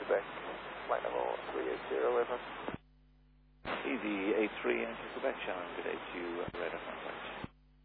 Quebec, flight level 380, Easy A3 into Quebec, channel, good day to you, radar contact.